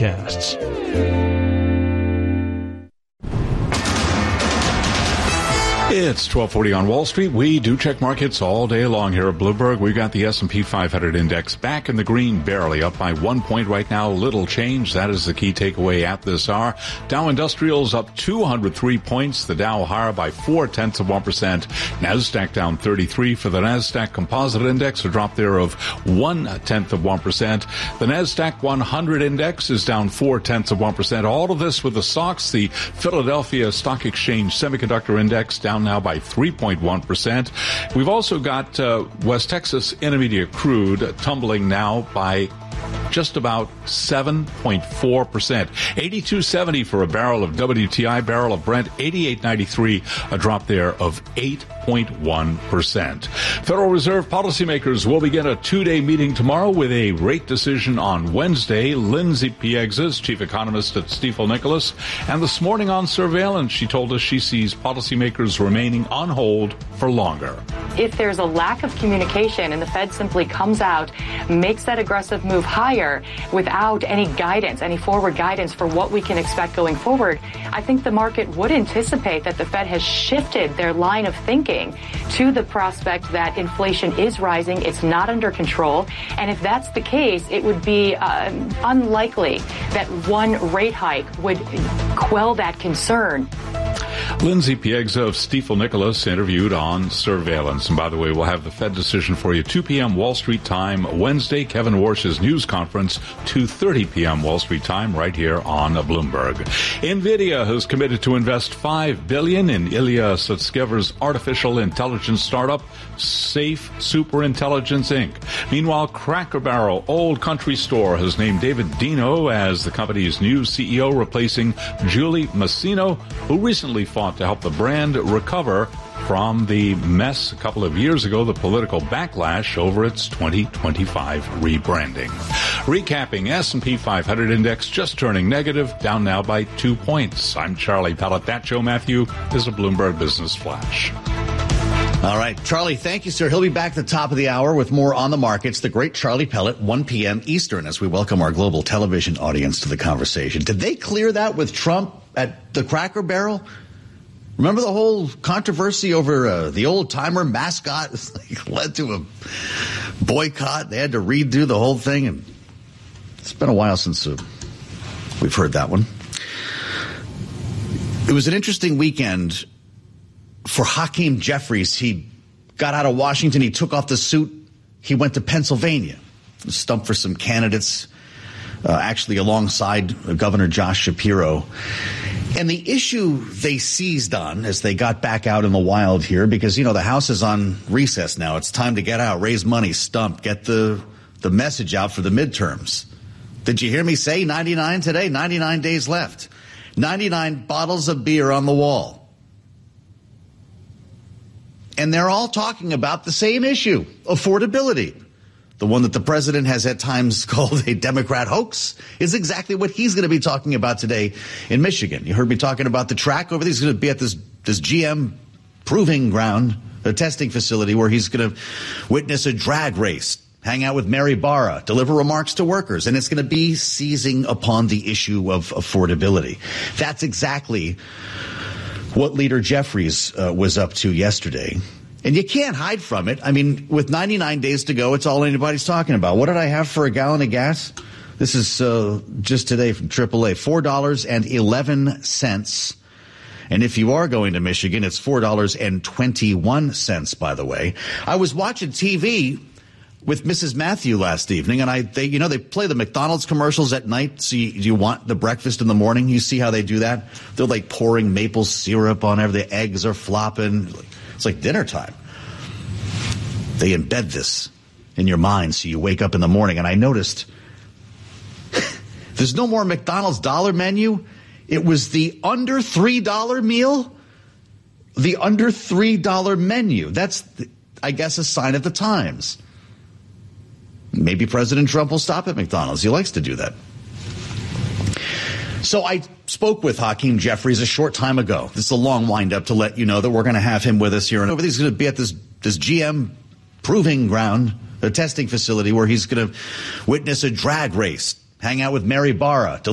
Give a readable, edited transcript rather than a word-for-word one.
podcasts. It's 12:40 on Wall Street. We do check markets all day long here at Bloomberg. We've got the S&P 500 index back in the green, barely up by 1 point right now. Little change. That is the key takeaway at this hour. Dow Industrials up 203 points. The Dow higher by 0.4%. NASDAQ down 33 for the NASDAQ Composite Index, a drop there of 0.1%. The NASDAQ 100 Index is down 0.4%. All of this with the SOX, the Philadelphia Stock Exchange Semiconductor Index, down now by 3.1%. We've also got West Texas Intermediate Crude tumbling now by just about 7.4%. 82.70 for a barrel of WTI, barrel of Brent, 88.93, a drop there of 8.1%. Federal Reserve policymakers will begin a two-day meeting tomorrow with a rate decision on Wednesday. Lindsay Piegza, chief economist at Stifel Nicolaus, and this morning on surveillance, she told us she sees policymakers remaining on hold for longer. If there's a lack of communication and the Fed simply comes out, makes that aggressive move higher without any guidance, any forward guidance for what we can expect going forward, I think the market would anticipate that the Fed has shifted their line of thinking to the prospect that inflation is rising, it's not under control, and if that's the case, it would be unlikely that one rate hike would quell that concern. Lindsay Piegza of Stifel Nicolaus interviewed on surveillance. And by the way, we'll have the Fed decision for you 2 p.m. Wall Street time Wednesday. Kevin Warsh's news conference 2:30 p.m. Wall Street time right here on Bloomberg. NVIDIA has committed to invest $5 billion in Ilya Sutskever's artificial intelligence startup, Safe Superintelligence Inc. Meanwhile, Cracker Barrel Old Country Store has named David Dino as the company's new CEO, replacing Julie Masino, who recently fought to help the brand recover from the mess a couple of years ago, the political backlash over its 2025 rebranding. Recapping, S&P 500 index just turning negative, down now by 2 points. I'm Charlie Pellet. That Joe Matthew is a Bloomberg Business Flash. All right, Charlie, thank you, sir. He'll be back at the top of the hour with more on the markets. The great Charlie Pellet, 1 p.m. Eastern, as we welcome our global television audience to the conversation. Did they clear that with Trump at the Cracker Barrel? Remember the whole controversy over the old-timer mascot? It led to a boycott. They had to redo the whole thing. And it's been a while since we've heard that one. It was an interesting weekend for Hakeem Jeffries. He got out of Washington. He took off the suit. He went to Pennsylvania, stumped for some candidates, actually alongside Governor Josh Shapiro. And the issue they seized on as they got back out in the wild here, because, you know, the House is on recess now. It's time to get out, raise money, stump, get the message out for the midterms. Did you hear me say 99 today? 99 days left. 99 bottles of beer on the wall. And they're all talking about the same issue, affordability. The one that the president has at times called a Democrat hoax is exactly what he's going to be talking about today in Michigan. You heard me talking about the track over there. He's going to be at this GM proving ground, a testing facility where he's going to witness a drag race, hang out with Mary Barra, deliver remarks to workers, and it's going to be seizing upon the issue of affordability. That's exactly what Leader Jeffries was up to yesterday. And you can't hide from it. I mean, with 99 days to go, it's all anybody's talking about. What did I have for a gallon of gas? This is just today from AAA, $4.11. And if you are going to Michigan, it's $4.21, by the way. I was watching TV with Mrs. Matthew last evening, and they play the McDonald's commercials at night. So you want the breakfast in the morning. You see how they do that? They're like pouring maple syrup on everything. The eggs are flopping. It's like dinner time. They embed this in your mind so you wake up in the morning. And I noticed there's no more McDonald's dollar menu. It was the under $3 meal, the under $3 menu. That's, I guess, a sign of the times. Maybe President Trump will stop at McDonald's. He likes to do that. So I spoke with Hakeem Jeffries a short time ago. This is a long wind-up to let you know that we're going to have him with us here. And over there, he's going to be at this GM proving ground, a testing facility where he's going to witness a drag race, hang out with Mary Barra,